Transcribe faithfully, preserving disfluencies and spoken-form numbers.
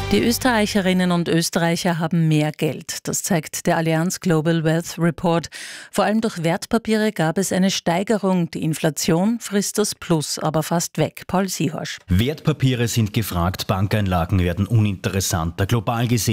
Die Österreicherinnen und Österreicher haben mehr Geld. Das zeigt der Allianz Global Wealth Report. Vor allem durch Wertpapiere gab es eine Steigerung. Die Inflation frisst das Plus aber fast weg. Paul Sihorsch. Wertpapiere sind gefragt, Bankeinlagen werden uninteressanter. Global gesehen